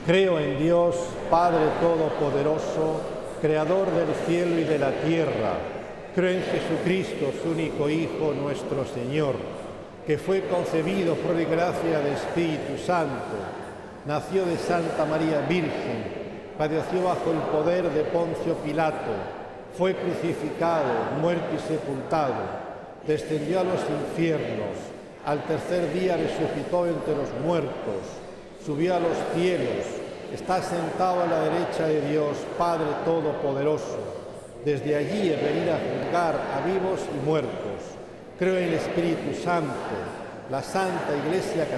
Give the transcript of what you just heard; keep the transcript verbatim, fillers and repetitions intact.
Creo en Dios, Padre Todopoderoso, Creador del cielo y de la tierra. Creo en Jesucristo, su único Hijo, nuestro Señor, que fue concebido por gracia del Espíritu Santo, nació de Santa María Virgen, padeció bajo el poder de Poncio Pilato, fue crucificado, muerto y sepultado, descendió a los infiernos, al tercer día resucitó entre los muertos, subió a los cielos, está sentado a la derecha de Dios, Padre Todopoderoso. Desde allí es venir a juzgar a vivos y muertos. Creo en el Espíritu Santo, la Santa Iglesia Católica,